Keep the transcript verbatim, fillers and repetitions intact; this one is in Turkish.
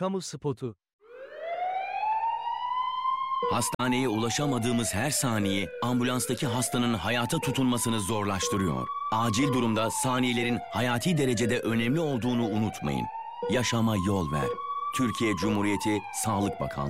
kamu spotu. Hastaneye ulaşamadığımız her saniye ambulanstaki hastanın hayata tutunmasını zorlaştırıyor. Acil durumda saniyelerin hayati derecede önemli olduğunu unutmayın. Yaşama yol ver. Türkiye Cumhuriyeti Sağlık Bakanlığı.